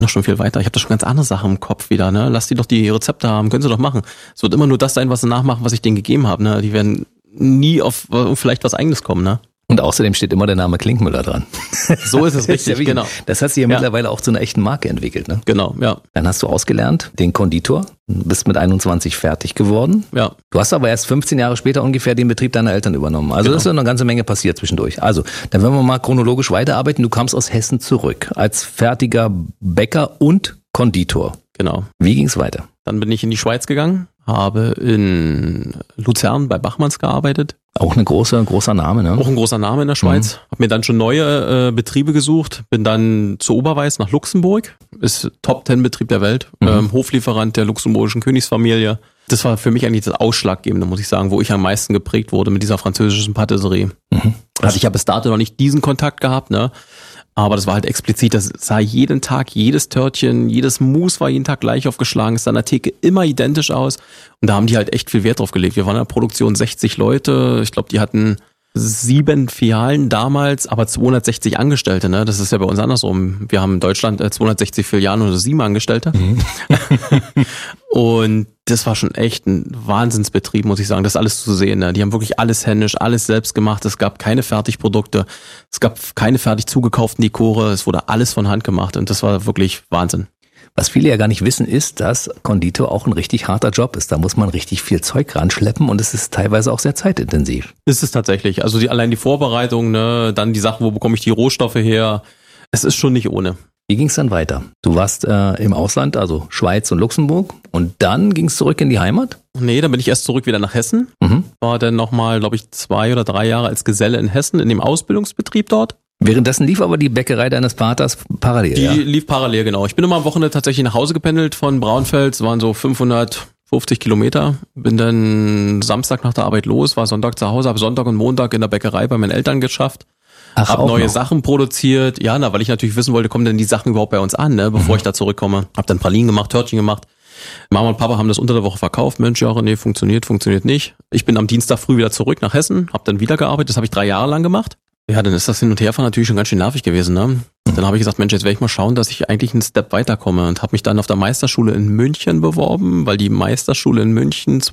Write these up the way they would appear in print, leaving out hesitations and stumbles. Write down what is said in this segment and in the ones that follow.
noch schon viel weiter. Ich habe da schon ganz andere Sachen im Kopf wieder, ne? Lass die doch die Rezepte haben, können sie doch machen. Es wird immer nur das sein, was sie nachmachen, was ich denen gegeben habe, ne? Die werden nie auf vielleicht was Eigenes kommen, ne? Und außerdem steht immer der Name Klinkmüller dran. So ist es richtig, ja, genau. Das hat sich ja mittlerweile auch zu einer echten Marke entwickelt, ne? Genau, ja. Dann hast du ausgelernt, den Konditor, bist mit 21 fertig geworden. Ja. Du hast aber erst 15 Jahre später ungefähr den Betrieb deiner Eltern übernommen. Also das ist ja eine ganze Menge passiert zwischendurch. Also, dann werden wir mal chronologisch weiterarbeiten. Du kamst aus Hessen zurück als fertiger Bäcker und Konditor. Genau. Wie ging's weiter? Dann bin ich in die Schweiz gegangen, habe in Luzern bei Bachmanns gearbeitet. Auch ein großer Name, ne? Auch ein großer Name in der Schweiz. Habe mir dann schon neue Betriebe gesucht, bin dann zu Oberweiß nach Luxemburg, ist Top-10-Betrieb der Welt, Hoflieferant der luxemburgischen Königsfamilie. Das war für mich eigentlich das Ausschlaggebende, muss ich sagen, wo ich am meisten geprägt wurde mit dieser französischen Patisserie. Also ich habe bis dato noch nicht diesen Kontakt gehabt, ne? Aber das war halt explizit, das sah jeden Tag, jedes Törtchen, jedes Mousse war jeden Tag gleich aufgeschlagen, es sah an der Theke immer identisch aus. Und da haben die halt echt viel Wert drauf gelegt. Wir waren in der Produktion 60 Leute, ich glaube, die hatten 7 Filialen damals, aber 260 Angestellte, ne? Das ist ja bei uns andersrum. Wir haben in Deutschland 260 Filialen und 7 Angestellte. Und das war schon echt ein Wahnsinnsbetrieb, muss ich sagen, das alles zu sehen. Ne? Die haben wirklich alles händisch, alles selbst gemacht. Es gab keine Fertigprodukte, es gab keine fertig zugekauften Dekore, es wurde alles von Hand gemacht und das war wirklich Wahnsinn. Was viele ja gar nicht wissen, ist, dass Konditor auch ein richtig harter Job ist. Da muss man richtig viel Zeug ranschleppen und es ist teilweise auch sehr zeitintensiv. Ist es tatsächlich. Also allein die Vorbereitung, ne, dann die Sachen, wo bekomme ich die Rohstoffe her. Es ist schon nicht ohne. Wie ging es dann weiter? Du warst im Ausland, also Schweiz und Luxemburg, und dann ging es zurück in die Heimat? Nee, dann bin ich erst zurück wieder nach Hessen. War dann nochmal, glaube ich, 2 oder 3 Jahre als Geselle in Hessen in dem Ausbildungsbetrieb dort. Währenddessen lief aber die Bäckerei deines Vaters parallel, Die lief parallel, genau. Ich bin immer am Wochenende tatsächlich nach Hause gependelt von Braunfels, waren so 550 Kilometer. Bin dann Samstag nach der Arbeit los, war Sonntag zu Hause, habe Sonntag und Montag in der Bäckerei bei meinen Eltern geschafft. Hab neue Sachen produziert, ja, weil ich natürlich wissen wollte, kommen denn die Sachen überhaupt bei uns an, ne, bevor ich da zurückkomme. Hab dann Pralinen gemacht, Törtchen gemacht. Mama und Papa haben das unter der Woche verkauft. Mensch, ja, nee, funktioniert nicht. Ich bin am Dienstag früh wieder zurück nach Hessen, hab dann wieder gearbeitet, das habe ich 3 Jahre lang gemacht. Ja, dann ist das Hin- und Herfahren natürlich schon ganz schön nervig gewesen, ne? Dann habe ich gesagt, Mensch, jetzt werde ich mal schauen, dass ich eigentlich einen Step weiterkomme und habe mich dann auf der Meisterschule in München beworben, weil die Meisterschule in München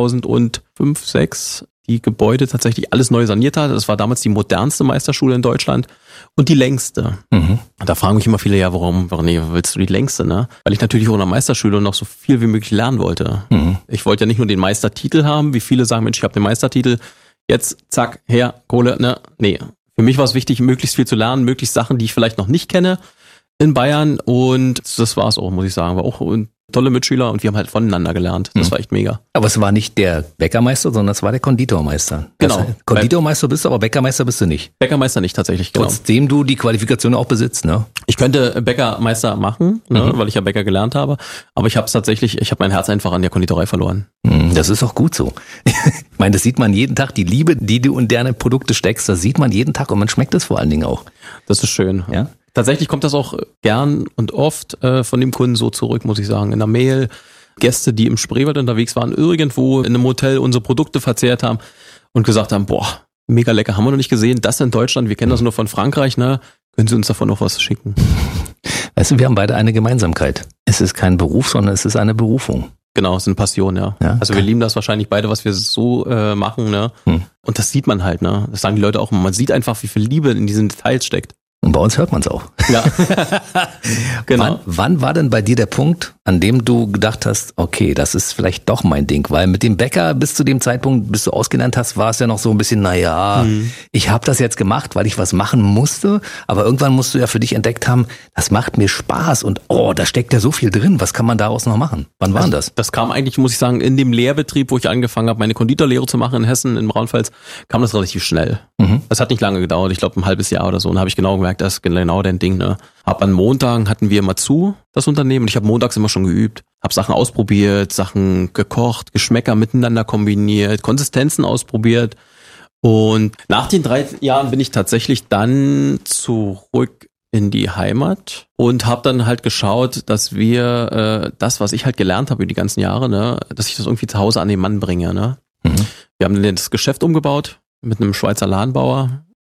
2005, 6 die Gebäude tatsächlich alles neu saniert hat. Das war damals die modernste Meisterschule in Deutschland und die längste. Da fragen mich immer viele, ja, warum willst du die längste, ne? Weil ich natürlich auch in der Meisterschule noch so viel wie möglich lernen wollte. Ich wollte ja nicht nur den Meistertitel haben, wie viele sagen, Mensch, ich habe den Meistertitel, jetzt zack, her, Kohle, ne? Nee. Für mich war es wichtig, möglichst viel zu lernen, möglichst Sachen, die ich vielleicht noch nicht kenne in Bayern und das war es auch, muss ich sagen. War auch tolle Mitschüler und wir haben halt voneinander gelernt. Das war echt mega. Aber es war nicht der Bäckermeister, sondern es war der Konditormeister. Genau. Das heißt, Konditormeister bist du, aber Bäckermeister bist du nicht. Bäckermeister nicht tatsächlich, genau. Trotzdem du die Qualifikation auch besitzt, ne? Ich könnte Bäckermeister machen, ne, weil ich ja Bäcker gelernt habe, aber ich habe mein Herz einfach an der Konditorei verloren. Das ist auch gut so. Ich meine, das sieht man jeden Tag, die Liebe, die du in deine Produkte steckst, das sieht man jeden Tag und man schmeckt es vor allen Dingen auch. Das ist schön. Ja? Tatsächlich kommt das auch gern und oft von dem Kunden so zurück, muss ich sagen. In der Mail, Gäste, die im Spreewald unterwegs waren, irgendwo in einem Hotel unsere Produkte verzehrt haben und gesagt haben, boah, mega lecker, haben wir noch nicht gesehen, das in Deutschland, wir kennen das nur von Frankreich, ne? Können Sie uns davon noch was schicken? Weißt du, wir haben beide eine Gemeinsamkeit. Es ist kein Beruf, sondern es ist eine Berufung. Genau, es ist eine Passion, ja. Also wir lieben das wahrscheinlich beide, was wir so machen, ne? Und das sieht man halt, ne? Das sagen die Leute auch immer. Man sieht einfach, wie viel Liebe in diesen Details steckt. Und bei uns hört man es auch. Ja, genau. Wann war denn bei dir der Punkt, an dem du gedacht hast, okay, das ist vielleicht doch mein Ding? Weil mit dem Bäcker bis zu dem Zeitpunkt, bis du ausgelernt hast, war es ja noch so ein bisschen, ich habe das jetzt gemacht, weil ich was machen musste. Aber irgendwann musst du ja für dich entdeckt haben, das macht mir Spaß und da steckt ja so viel drin. Was kann man daraus noch machen? Wann war denn das? Das kam eigentlich, muss ich sagen, in dem Lehrbetrieb, wo ich angefangen habe, meine Konditorlehre zu machen in Hessen, in Braunfels, kam das relativ schnell. Das hat nicht lange gedauert, ich glaube ein halbes Jahr oder so. Und habe ich genau gemerkt, das ist genau dein Ding. Ne? An Montagen hatten wir immer zu, das Unternehmen. Und ich habe montags immer schon geübt. Habe Sachen ausprobiert, Sachen gekocht, Geschmäcker miteinander kombiniert, Konsistenzen ausprobiert. Und nach den 3 Jahren bin ich tatsächlich dann zurück in die Heimat und habe dann halt geschaut, dass wir das, was ich halt gelernt habe über die ganzen Jahre, ne, dass ich das irgendwie zu Hause an den Mann bringe. Ne? Wir haben dann das Geschäft umgebaut mit einem Schweizer Ladenbauer.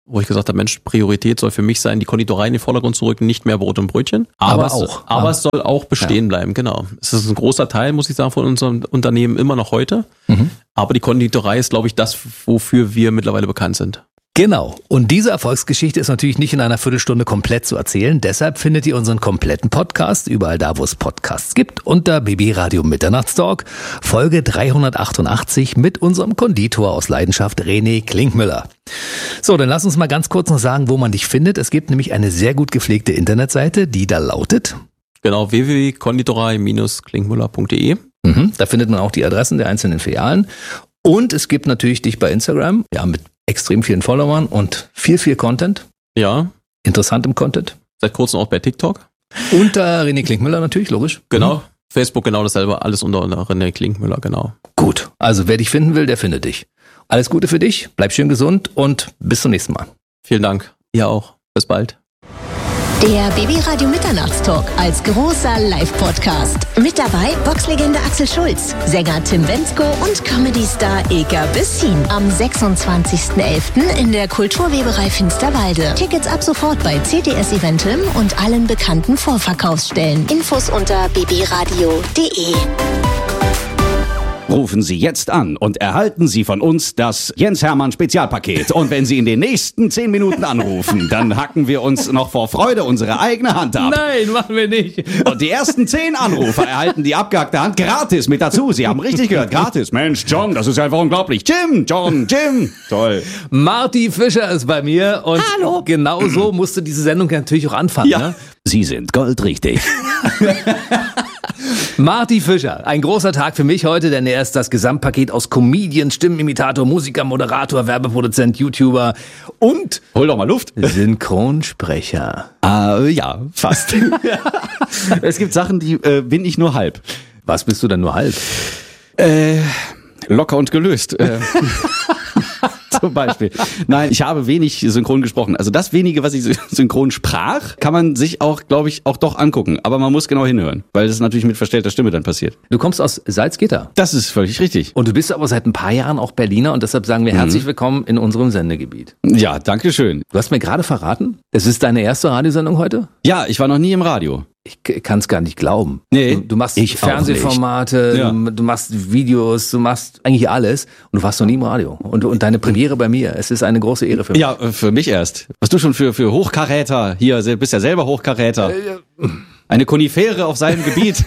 wo ich gesagt habe, Mensch, Priorität soll für mich sein, die Konditorei in den Vordergrund zu rücken, nicht mehr Brot und Brötchen. Aber es soll auch bestehen bleiben, genau. Es ist ein großer Teil, muss ich sagen, von unserem Unternehmen immer noch heute. Aber die Konditorei ist, glaube ich, das, wofür wir mittlerweile bekannt sind. Genau. Und diese Erfolgsgeschichte ist natürlich nicht in einer Viertelstunde komplett zu erzählen. Deshalb findet ihr unseren kompletten Podcast überall da, wo es Podcasts gibt, unter BB Radio Mitternachtstalk, Folge 388 mit unserem Konditor aus Leidenschaft, René Klinkmüller. So, dann lass uns mal ganz kurz noch sagen, wo man dich findet. Es gibt nämlich eine sehr gut gepflegte Internetseite, die da lautet... Genau, www.konditorei-klinkmüller.de. Da findet man auch die Adressen der einzelnen Filialen. Und es gibt natürlich dich bei Instagram, ja, mit extrem vielen Followern und viel Content. Ja. Interessantem Content. Seit kurzem auch bei TikTok. Unter René Klinkmüller natürlich, logisch. Genau. Facebook genau dasselbe, alles unter René Klinkmüller, genau. Gut, also wer dich finden will, der findet dich. Alles Gute für dich, bleib schön gesund und bis zum nächsten Mal. Vielen Dank. Ihr auch. Bis bald. Der BB Radio Mitternachtstalk als großer Live-Podcast. Mit dabei Boxlegende Axel Schulz, Sänger Tim Bendzko und Comedy-Star Ilka Bessin. Am 26.11. in der Kulturweberei Finsterwalde. Tickets ab sofort bei CTS Eventim und allen bekannten Vorverkaufsstellen. Infos unter bbradio.de. Rufen Sie jetzt an und erhalten Sie von uns das Jens-Hermann-Spezialpaket. Und wenn Sie in den nächsten 10 Minuten anrufen, dann hacken wir uns noch vor Freude unsere eigene Hand ab. Nein, machen wir nicht. Und die ersten 10 Anrufer erhalten die abgehackte Hand gratis mit dazu. Sie haben richtig gehört, gratis. Mensch, John, das ist einfach unglaublich. Jim, toll. Marty Fischer ist bei mir und hallo. Genau so musste diese Sendung natürlich auch anfangen. Ja. Ne? Sie sind goldrichtig. Marty Fischer, ein großer Tag für mich heute, denn er ist das Gesamtpaket aus Comedian, Stimmenimitator, Musiker, Moderator, Werbeproduzent, YouTuber und hol doch mal Luft. Synchronsprecher. Ja, fast. Es gibt Sachen, die bin ich nur halb. Was bist du denn nur halb? Locker und gelöst. Zum Beispiel. Nein, ich habe wenig synchron gesprochen. Also das wenige, was ich synchron sprach, kann man sich auch, glaube ich, auch doch angucken. Aber man muss genau hinhören, weil das natürlich mit verstellter Stimme dann passiert. Du kommst aus Salzgitter. Das ist völlig richtig. Und du bist aber seit ein paar Jahren auch Berliner und deshalb sagen wir herzlich willkommen in unserem Sendegebiet. Ja, danke schön. Du hast mir gerade verraten, es ist deine erste Radiosendung heute? Ja, ich war noch nie im Radio. Ich kann es gar nicht glauben. Nee, du machst ich Fernsehformate, ja. Du machst Videos, du machst eigentlich alles und du warst noch nie im Radio. Und deine Premiere bei mir, es ist eine große Ehre für mich. Ja, für mich erst. Was du schon für Hochkaräter hier, bist ja selber Hochkaräter. Eine Konifere auf seinem Gebiet.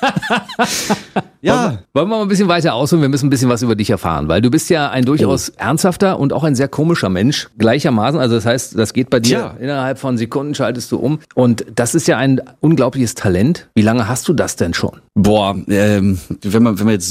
Ja. Wollen wir mal ein bisschen weiter ausholen? Wir müssen ein bisschen was über dich erfahren, weil du bist ja ein durchaus ernsthafter und auch ein sehr komischer Mensch gleichermaßen. Also das heißt, das geht bei dir innerhalb von Sekunden schaltest du um. Und das ist ja ein unglaubliches Talent. Wie lange hast du das denn schon? Boah, wenn man jetzt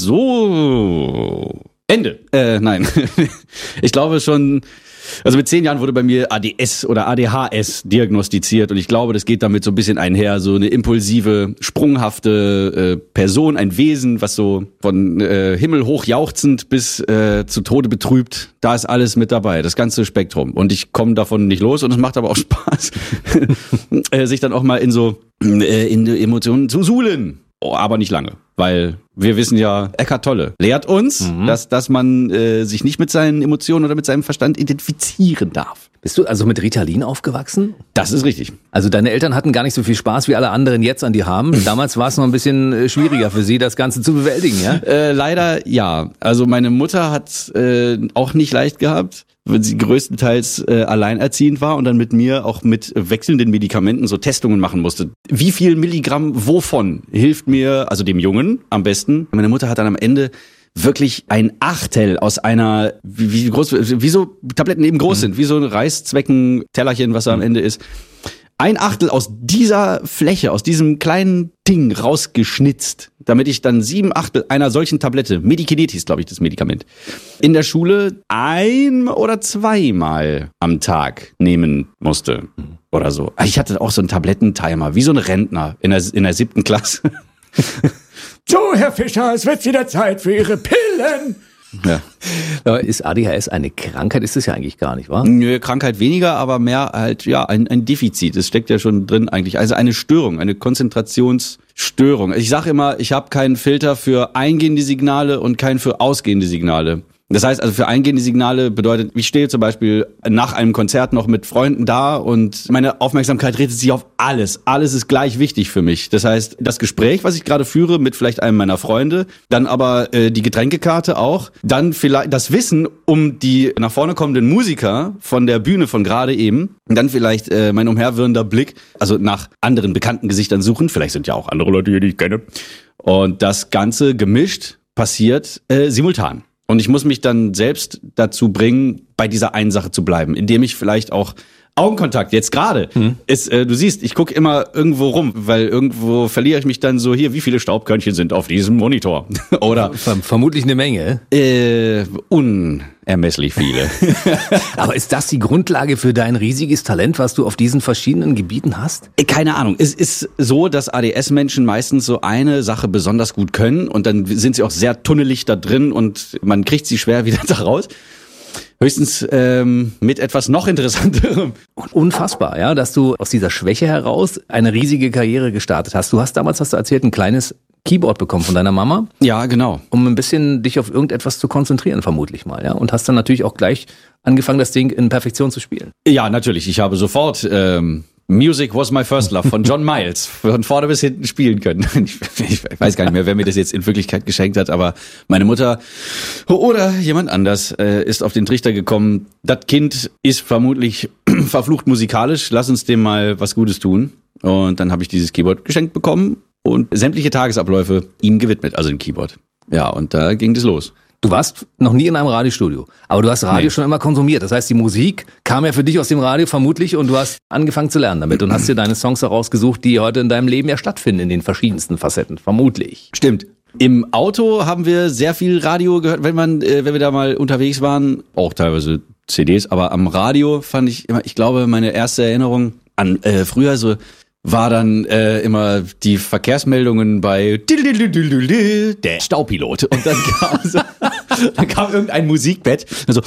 so Ende. Nein. Ich glaube schon. Also mit 10 Jahren wurde bei mir ADS oder ADHS diagnostiziert und ich glaube, das geht damit so ein bisschen einher, so eine impulsive, sprunghafte Person, ein Wesen, was so von himmelhoch jauchzend bis zu Tode betrübt, da ist alles mit dabei, das ganze Spektrum und ich komme davon nicht los und es macht aber auch Spaß, sich dann auch mal in Emotionen zu suhlen. Oh, aber nicht lange, weil wir wissen ja, Eckhart Tolle lehrt uns, dass man sich nicht mit seinen Emotionen oder mit seinem Verstand identifizieren darf. Bist du also mit Ritalin aufgewachsen? Das ist richtig. Also deine Eltern hatten gar nicht so viel Spaß, wie alle anderen jetzt an die haben. Damals war es noch ein bisschen schwieriger für sie, das Ganze zu bewältigen, ja? Leider ja. Also meine Mutter hat auch nicht leicht gehabt, weil sie größtenteils alleinerziehend war und dann mit mir auch mit wechselnden Medikamenten so Testungen machen musste. Wie viel Milligramm wovon hilft mir, also dem Jungen am besten? Meine Mutter hat dann am Ende wirklich ein Achtel aus einer, wie so Tabletten eben groß sind, wie so ein Reiszwecken-Tellerchen, was da am Ende ist. Ein Achtel aus dieser Fläche, aus diesem kleinen Ding rausgeschnitzt, damit ich dann 7/8 einer solchen Tablette, Medikinet hieß, glaube ich, das Medikament, in der Schule 1- oder 2-mal am Tag nehmen musste oder so. Ich hatte auch so einen Tablettentimer, wie so ein Rentner in der 7. Klasse. So, Herr Fischer, es wird wieder Zeit für Ihre Pillen. Ja. Ist ADHS eine Krankheit? Ist es ja eigentlich gar nicht, wahr? Nö, Krankheit weniger, aber mehr halt, ja, ein Defizit. Das steckt ja schon drin eigentlich. Also eine Störung, eine Konzentrationsstörung. Ich sage immer, ich habe keinen Filter für eingehende Signale und keinen für ausgehende Signale. Das heißt also für eingehende Signale bedeutet, ich stehe zum Beispiel nach einem Konzert noch mit Freunden da und meine Aufmerksamkeit richtet sich auf alles. Alles ist gleich wichtig für mich. Das heißt, das Gespräch, was ich gerade führe mit vielleicht einem meiner Freunde, dann aber die Getränkekarte auch, dann vielleicht das Wissen um die nach vorne kommenden Musiker von der Bühne von gerade eben, dann vielleicht mein umherwirrender Blick, also nach anderen bekannten Gesichtern suchen, vielleicht sind ja auch andere Leute hier, die ich kenne. Und das Ganze gemischt passiert simultan. Und ich muss mich dann selbst dazu bringen, bei dieser einen Sache zu bleiben, indem ich vielleicht auch Augenkontakt, jetzt gerade, ist, du siehst, ich gucke immer irgendwo rum, weil irgendwo verliere ich mich dann so, hier, wie viele Staubkörnchen sind auf diesem Monitor? Oder Vermutlich eine Menge. Unermesslich viele. Aber ist das die Grundlage für dein riesiges Talent, was du auf diesen verschiedenen Gebieten hast? Keine Ahnung. Es ist so, dass ADS-Menschen meistens so eine Sache besonders gut können und dann sind sie auch sehr tunnelig da drin und man kriegt sie schwer wieder da raus. Höchstens mit etwas noch Interessanterem. Unfassbar, ja, dass du aus dieser Schwäche heraus eine riesige Karriere gestartet hast. Du hast damals, hast du erzählt, ein kleines Keyboard bekommen von deiner Mama. Ja, genau. Um ein bisschen dich auf irgendetwas zu konzentrieren, vermutlich mal, ja. Und hast dann natürlich auch gleich angefangen, das Ding in Perfektion zu spielen. Ja, natürlich. Ich habe sofort Music Was My First Love von John Miles von vorne bis hinten spielen können. Ich weiß gar nicht mehr, wer mir das jetzt in Wirklichkeit geschenkt hat, aber meine Mutter oder jemand anders ist auf den Trichter gekommen. Das Kind ist vermutlich verflucht musikalisch. Lass uns dem mal was Gutes tun. Und dann habe ich dieses Keyboard geschenkt bekommen und sämtliche Tagesabläufe ihm gewidmet, also dem Keyboard. Ja, und da ging das los. Du warst noch nie in einem Radiostudio, aber du hast Radio schon immer konsumiert. Das heißt, die Musik kam ja für dich aus dem Radio vermutlich und du hast angefangen zu lernen damit und hast dir deine Songs herausgesucht, die heute in deinem Leben ja stattfinden, in den verschiedensten Facetten, vermutlich. Stimmt. Im Auto haben wir sehr viel Radio gehört, wenn wir da mal unterwegs waren, auch teilweise CDs, aber am Radio fand ich immer, ich glaube, meine erste Erinnerung an früher so war dann immer die Verkehrsmeldungen bei der Staupilot und dann kam irgendein Musikbett, also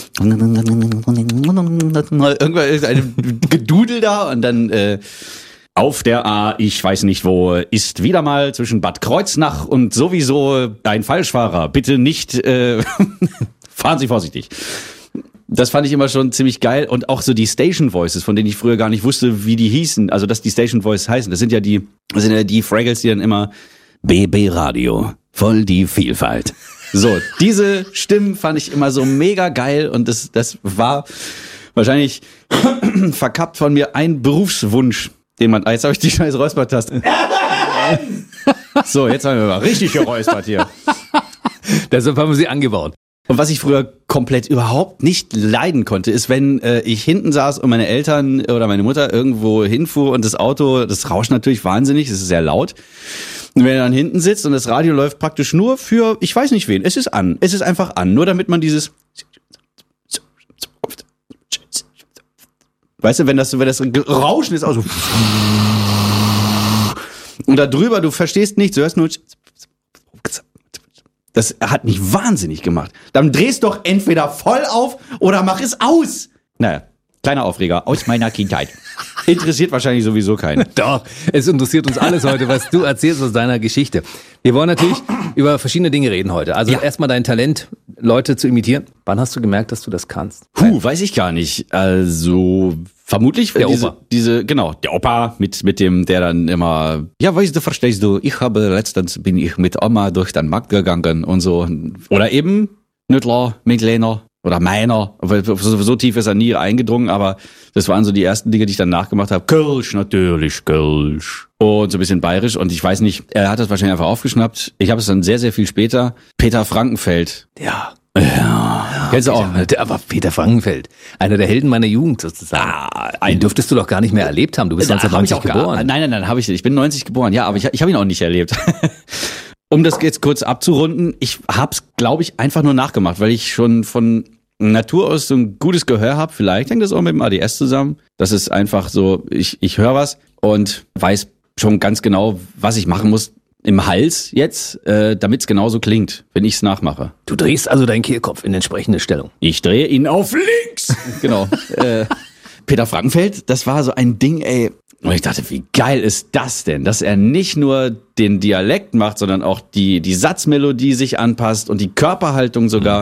irgendein Gedudel da und dann auf der A, ich weiß nicht wo, ist wieder mal zwischen Bad Kreuznach und sowieso ein Falschfahrer. Bitte nicht, fahren Sie vorsichtig. Das fand ich immer schon ziemlich geil und auch so die Station Voices, von denen ich früher gar nicht wusste, wie die hießen, also dass die Station Voices heißen. Das sind ja die Fraggles, die dann immer BB Radio, voll die Vielfalt. So, diese Stimmen fand ich immer so mega geil und das war wahrscheinlich verkappt von mir ein Berufswunsch, den man, jetzt habe ich die scheiß Räuspertaste. So, jetzt haben wir mal richtig geräuspert hier. Deshalb haben wir sie angebaut. Und was ich früher komplett überhaupt nicht leiden konnte, ist, wenn ich hinten saß und meine Eltern oder meine Mutter irgendwo hinfuhr und das Auto, das rauscht natürlich wahnsinnig, es ist sehr laut. Und wenn er dann hinten sitzt und das Radio läuft praktisch nur für, ich weiß nicht wen, es ist an, es ist einfach an, nur damit man dieses, weißt du, wenn das Rauschen ist, auch so, und da drüber, du verstehst nichts, du hörst nur, das hat mich wahnsinnig gemacht. Dann drehst doch entweder voll auf oder mach es aus. Naja, kleiner Aufreger aus meiner Kindheit. Interessiert wahrscheinlich sowieso keinen. Doch, es interessiert uns alles heute, was du erzählst aus deiner Geschichte. Wir wollen natürlich über verschiedene Dinge reden heute. Also erstmal dein Talent, Leute zu imitieren. Wann hast du gemerkt, dass du das kannst? Weiß ich gar nicht. Also vermutlich der Opa. Der Opa mit dem, der dann immer, ja, weißt du, verstehst du, letztens bin ich mit Oma durch den Markt gegangen und so. Oder eben Nüttler, Mittlener oder meiner, weil so tief ist er nie eingedrungen, aber das waren so die ersten Dinge, die ich dann nachgemacht habe. Kölsch, natürlich, Kölsch. Und so ein bisschen bayerisch und ich weiß nicht, er hat das wahrscheinlich einfach aufgeschnappt. Ich habe es dann sehr, sehr viel später. Peter Frankenfeld. Ja. Kennst du auch? Aber Peter Frankenfeld, einer der Helden meiner Jugend sozusagen. Den dürftest du doch gar nicht mehr erlebt haben. Du bist 1990 geboren. Nein, habe ich nicht. Ich bin 90 geboren, ja, aber ich habe ihn auch nicht erlebt. Um das jetzt kurz abzurunden, ich hab's, glaube ich, einfach nur nachgemacht, weil ich schon von Natur aus so ein gutes Gehör habe. Vielleicht hängt das auch mit dem ADS zusammen. Das ist einfach so, ich höre was und weiß schon ganz genau, was ich machen muss im Hals jetzt, damit es genauso klingt, wenn ich es nachmache. Du drehst also deinen Kehlkopf in entsprechende Stellung. Ich drehe ihn auf links. Genau. Peter Frankenfeld, das war so ein Ding, ey. Und ich dachte, wie geil ist das denn, dass er nicht nur den Dialekt macht, sondern auch die Satzmelodie sich anpasst und die Körperhaltung sogar.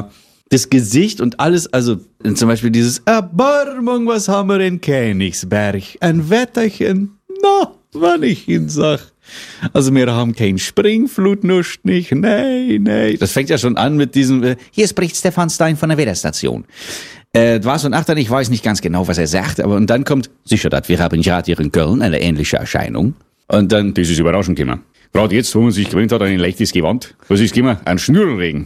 das Gesicht und alles, also zum Beispiel dieses Erbarmung, was haben wir in Königsberg? Ein Wetterchen, na, wann ich ihn sag. Also wir haben kein Springflut, nicht, nee. Das fängt ja schon an mit diesem, hier spricht Stefan Stein von der Wetterstation. Was und Achter, ich weiß nicht ganz genau, was er sagt, aber und dann kommt, sicher dat, wir haben gerade hier in Köln eine ähnliche Erscheinung. Und dann, das ist überraschend gekommen. Gerade jetzt, wo man sich gewöhnt hat an ein leichtes Gewand, was ist gekommen? Ein Schnürregen.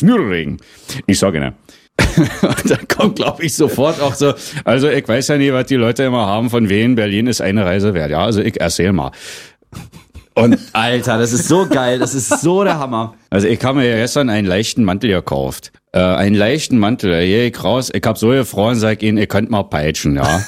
Ich sage Ihnen. Und dann kommt, glaube ich, sofort auch so, also ich weiß ja nicht, was die Leute immer haben, von Wien, Berlin ist eine Reise wert. Ja, also ich erzähl mal. Und Alter, das ist so geil, das ist so der Hammer. Also ich habe mir ja gestern einen leichten Mantel gekauft. Einen leichten Mantel, da gehe ich raus, ich hab so gefroren, sag Ihnen, ihr könnt mal peitschen, ja.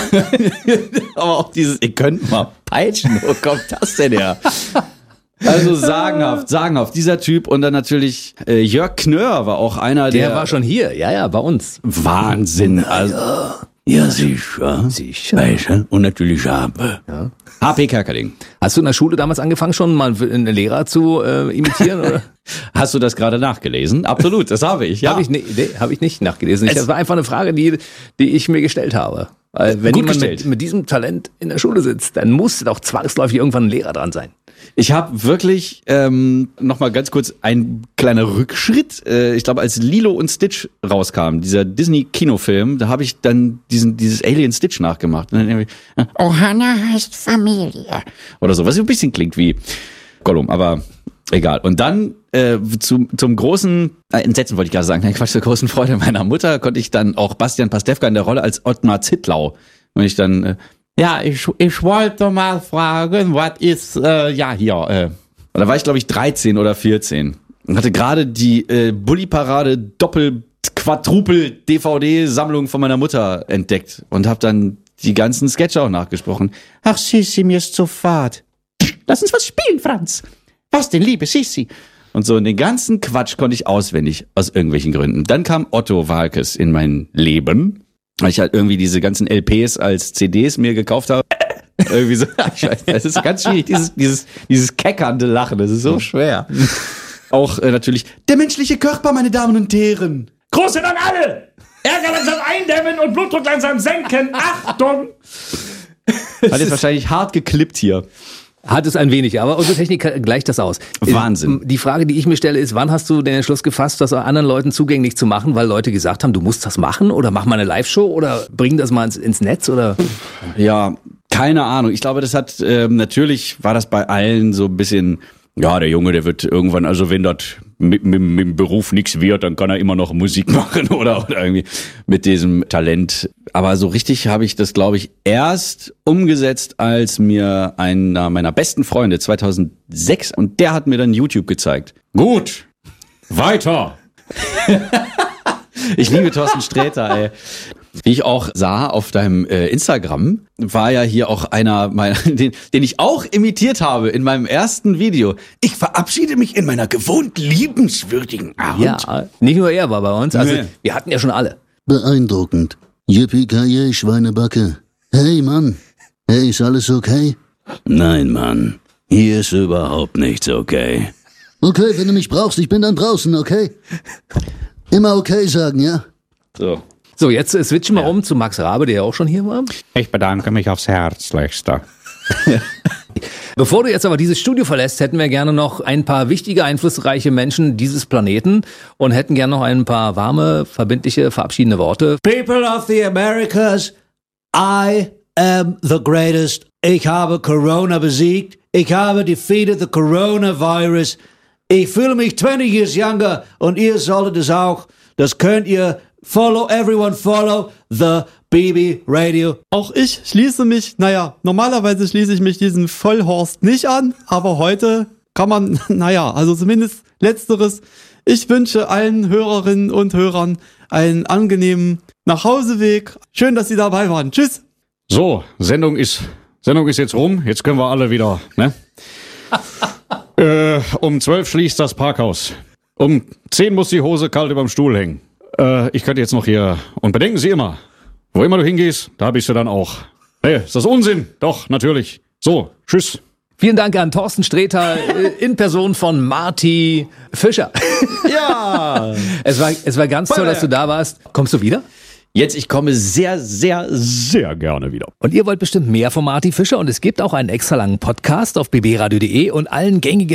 Aber auch dieses, ihr könnt mal peitschen, wo kommt das denn her? Also sagenhaft, dieser Typ und dann natürlich Jörg Knör war auch einer, der war schon hier, ja, bei uns. Wahnsinn, also... Ja, sicher. Weiche und natürlich Habe. Ja. HP Kerkeling. Hast du in der Schule damals angefangen, schon mal einen Lehrer zu imitieren? Oder? Hast du das gerade nachgelesen? Absolut, das habe ich. Ja. Habe ich nicht nachgelesen. Das war einfach eine Frage, die ich mir gestellt habe. Weil wenn jemand mit diesem Talent in der Schule sitzt, dann muss doch zwangsläufig irgendwann ein Lehrer dran sein. Ich habe wirklich nochmal ganz kurz ein kleiner Rückschritt. Ich glaube, als Lilo und Stitch rauskam, dieser Disney-Kinofilm, da habe ich dann dieses Alien Stitch nachgemacht. Und dann irgendwie, Ohana heißt Familie. Oder so, was ein bisschen klingt wie Gollum, aber egal. Und dann zum großen Entsetzen wollte ich gerade sagen, zur großen Freude meiner Mutter konnte ich dann auch Bastian Pastewka in der Rolle als Ottmar Zittlau. Und ich dann... Ja, ich wollte mal fragen, was ist, Und da war ich, glaube ich, 13 oder 14 und hatte gerade die Bulli-Parade Doppel-Quadrupel-DVD-Sammlung von meiner Mutter entdeckt und habe dann die ganzen Sketche auch nachgesprochen. Ach, Sissi, mir ist zu fad. Lass uns was spielen, Franz. Was denn, liebe Sissi? Und so, den ganzen Quatsch konnte ich auswendig, aus irgendwelchen Gründen. Dann kam Otto Waalkes in mein Leben. Weil ich halt irgendwie diese ganzen LPs als CDs mir gekauft habe. Irgendwie so, ich weiß, das ist ganz schwierig, dieses keckernde Lachen, das ist so schwer. Auch natürlich, der menschliche Körper, meine Damen und Herren. Große an alle! Ärger langsam eindämmen und Blutdruck langsam senken. Achtung! Hat jetzt wahrscheinlich hart geklippt hier. Hat es ein wenig, aber unsere Technik gleicht das aus. Wahnsinn. Die Frage, die ich mir stelle, ist, wann hast du den Entschluss gefasst, das anderen Leuten zugänglich zu machen, weil Leute gesagt haben, du musst das machen oder mach mal eine Live-Show oder bring das mal ins Netz oder? Ja, keine Ahnung. Ich glaube, das hat, natürlich war das bei allen so ein bisschen, ja, der Junge, der wird irgendwann, also wenn das mit dem Beruf nichts wird, dann kann er immer noch Musik machen oder irgendwie mit diesem Talent. Aber so richtig habe ich das, glaube ich, erst umgesetzt, als mir einer meiner besten Freunde 2006, und der hat mir dann YouTube gezeigt. Gut, weiter. Ich liebe Thorsten Sträter, ey. Wie ich auch sah auf deinem Instagram, war ja hier auch einer meiner, den ich auch imitiert habe in meinem ersten Video. Ich verabschiede mich in meiner gewohnt liebenswürdigen Art. Ja, nicht nur er war bei uns, also wir hatten ja schon alle. Beeindruckend. Yippie-ki-yay, Schweinebacke. Hey, Mann. Hey, ist alles okay? Nein, Mann. Hier ist überhaupt nichts okay. Okay, wenn du mich brauchst, ich bin dann draußen, okay? Immer okay sagen, ja? So, jetzt switchen wir um zu Max Rabe, der ja auch schon hier war. Ich bedanke mich aufs Herzlichste. Bevor du jetzt aber dieses Studio verlässt, hätten wir gerne noch ein paar wichtige, einflussreiche Menschen dieses Planeten und hätten gerne noch ein paar warme, verbindliche, verabschiedende Worte. People of the Americas, I am the greatest. Ich habe Corona besiegt. Ich habe defeated the coronavirus. Ich fühle mich 20 years younger und ihr solltet es auch. Das könnt ihr. Follow, everyone follow the BB Radio. Auch ich schließe mich, normalerweise schließe ich mich diesem Vollhorst nicht an, aber heute kann man, also zumindest Letzteres. Ich wünsche allen Hörerinnen und Hörern einen angenehmen Nachhauseweg. Schön, dass Sie dabei waren. Tschüss. So, Sendung ist jetzt rum. Jetzt können wir alle wieder, ne? Um 12 schließt das Parkhaus. Um 10 muss die Hose kalt überm Stuhl hängen. Ich könnte jetzt noch hier... Und bedenken Sie immer, wo immer du hingehst, da bist du dann auch. Hey, ist das Unsinn? Doch, natürlich. So, tschüss. Vielen Dank an Thorsten Sträter in Person von Marty Fischer. Ja. Es war ganz toll, dass du da warst. Kommst du wieder? Jetzt, ich komme sehr, sehr, sehr gerne wieder. Und ihr wollt bestimmt mehr von Marty Fischer und es gibt auch einen extra langen Podcast auf bbradio.de und allen gängigen